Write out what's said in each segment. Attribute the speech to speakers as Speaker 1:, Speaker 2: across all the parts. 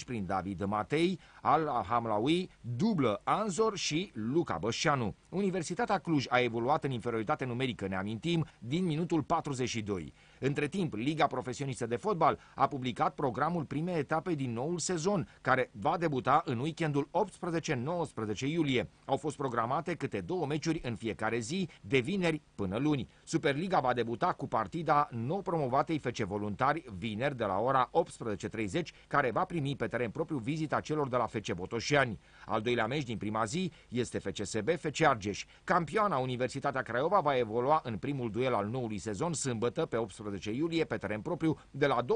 Speaker 1: prin David Matei, Al Hamlaoui, dublă Anzor și Luca Bășceanu. Universitatea Cluj a evoluat în inferioritate numerică, ne amintim, din minutul 42. Între timp, Liga Profesionistă de Fotbal a publicat programul primei etape din noul sezon, care va debuta în weekendul 18-19 iulie. Au fost programate câte 2 meciuri în fiecare zi, de vineri până luni. Superliga va debuta cu partida nou promovatei FC Voluntari vineri de la ora 18:30, care va primi pe teren propriu vizita celor de la FC Botoșani. Al doilea meci din prima zi este FCSB FC Argeș. Campioana Universitatea Craiova va evolua în primul duel al noului sezon sâmbătă pe 18 iulie pe teren propriu de la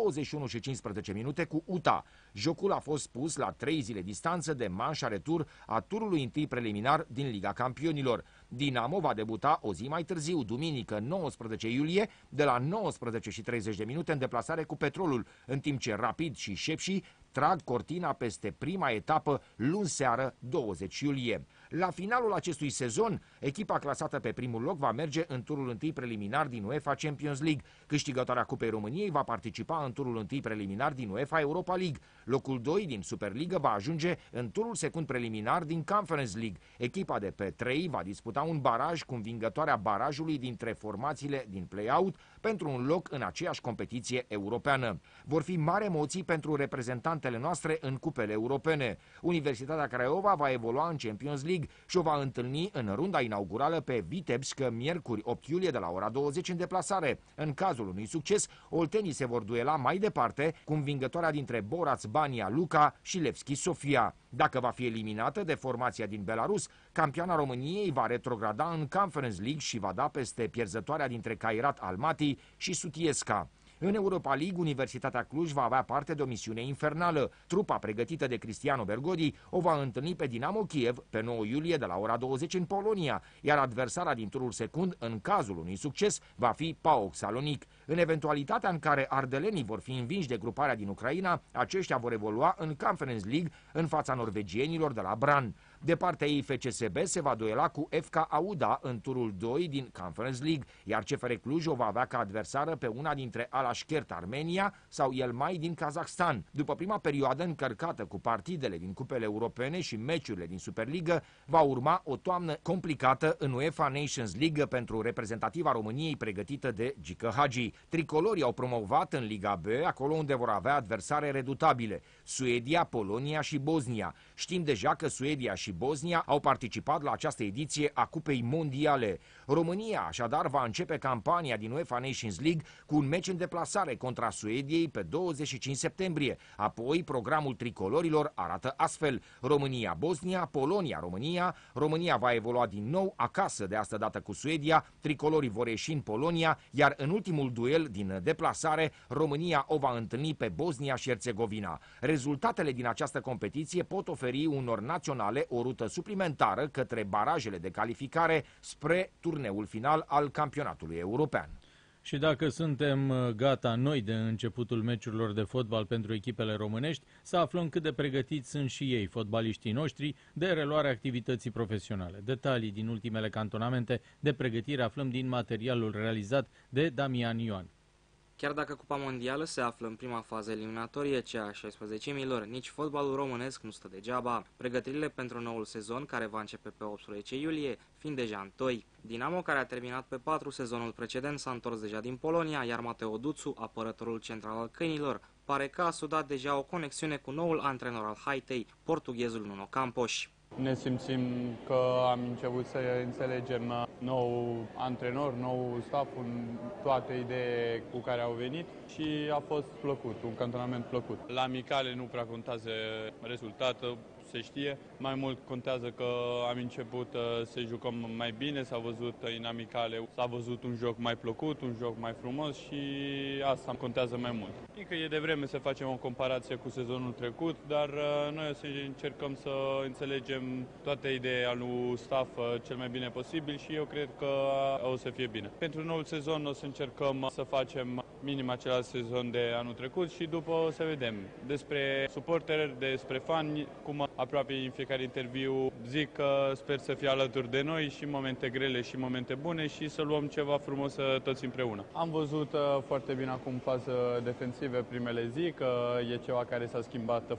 Speaker 1: 21:15 cu UTA. Jocul a fost pus la 3 zile distanță de manșa retur a turului întâi preliminar din Liga Campionilor. Dinamo va debuta o zi mai târziu, duminică 19 iulie, de la 19:30 în deplasare cu Petrolul, în timp ce Rapid și Șepși trag cortina peste prima etapă luni seară 20 iulie. La finalul acestui sezon, echipa clasată pe primul loc va merge în turul întâi preliminar din UEFA Champions League. Câștigătoarea Cupei României va participa în turul întâi preliminar din UEFA Europa League. Locul 2 din Superliga va ajunge în turul secund preliminar din Conference League. Echipa de pe 3 va disputa un baraj cu învingătoarea barajului dintre formațiile din play-out pentru un loc în aceeași competiție europeană. Vor fi mari emoții pentru reprezentantele noastre în cupele europene. Universitatea Craiova va evolua în Champions League și o va întâlni în runda inaugurală pe Vitebsk miercuri 8 iulie de la ora 20 în deplasare. În cazul unui succes, oltenii se vor duela mai departe cu învingătoarea dintre Borac Bania Luka și Levski Sofia. Dacă va fi eliminată de formația din Belarus, campioana României va retrograda în Conference League și va da peste pierzătoarea dintre Kairat Almaty și Sutiesca. În Europa League, Universitatea Cluj va avea parte de o misiune infernală. Trupa pregătită de Cristiano Bergodi o va întâlni pe Dinamo Kiev pe 9 iulie de la ora 20 în Polonia, iar adversara din turul secund, în cazul unui succes, va fi PAOK Salonic. În eventualitatea în care ardelenii vor fi învinși de gruparea din Ucraina, aceștia vor evolua în Conference League în fața norvegienilor de la Brann. De partea ei, FCSB se va duela cu FK Auda în turul 2 din Conference League, iar CFR Cluj o va avea ca adversară pe una dintre Alashkert Armenia sau Elmai din Kazakhstan. După prima perioadă încărcată cu partidele din cupele europene și meciurile din Superliga, va urma o toamnă complicată în UEFA Nations League pentru reprezentativa României pregătită de Gică Hagi. Tricolorii au promovat în Liga B, acolo unde vor avea adversare redutabile: Suedia, Polonia și Bosnia. Știm deja că Suedia și Bosnia au participat la această ediție a Cupei Mondiale. România, așadar, va începe campania din UEFA Nations League cu un meci în deplasare contra Suediei pe 25 septembrie. Apoi, programul tricolorilor arată astfel: România-Bosnia, Polonia-România. România va evolua din nou acasă, de asta dată cu Suedia, tricolorii vor ieși în Polonia, iar în ultimul duel din deplasare, România o va întâlni pe Bosnia și Herțegovina. Rezultatele din această competiție pot oferi unor naționale o rută suplimentară către barajele de calificare spre turneul final al campionatului european.
Speaker 2: Și dacă suntem gata noi de începutul meciurilor de fotbal pentru echipele românești, să aflăm cât de pregătiți sunt și ei, fotbaliștii noștri, de reluarea activității profesionale. Detalii din ultimele cantonamente de pregătire aflăm din materialul realizat de Damian Ioan.
Speaker 3: Chiar dacă Cupa Mondială se află în prima fază eliminatorie, cea a 16.000-ilor, nici fotbalul românesc nu stă degeaba. Pregătirile pentru noul sezon, care va începe pe 18 iulie, fiind deja în toi. Dinamo, care a terminat pe 4 sezonul precedent, s-a întors deja din Polonia, iar Mateo Duțu, apărătorul central al câinilor, pare că a sudat deja o conexiune cu noul antrenor al Haitei, portughezul Nuno Campos.
Speaker 4: Ne simțim că am început să înțelegem nou antrenor, nou staff, toate idei cu care au venit și a fost plăcut, un cantonament plăcut. La amicale nu prea contează rezultatul, se știe. Mai mult contează că am început să jucăm mai bine, s-a văzut în amicale, s-a văzut un joc mai plăcut, un joc mai frumos și asta contează mai mult. Adică e devreme să facem o comparație cu sezonul trecut, dar noi o să încercăm să înțelegem toate ideea lui staff cel mai bine posibil și eu cred că o să fie bine. Pentru noul sezon o să încercăm să facem minim același sezon de anul trecut și după o să vedem. Despre suporteri, despre fani, cum aproape în fiecare interviu zic că sper să fie alături de noi și momente grele și momente bune și să luăm ceva frumos toți împreună. Am văzut foarte bine acum fază defensivă primele zi, că e ceva care s-a schimbat